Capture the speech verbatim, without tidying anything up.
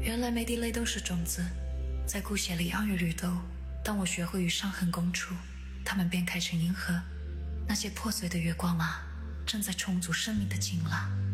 原来每滴泪都是种子，在骨血里养育绿豆。当我学会与伤痕共处，它们便开成银河。那些破碎的月光啊，正在重组生命的经啦。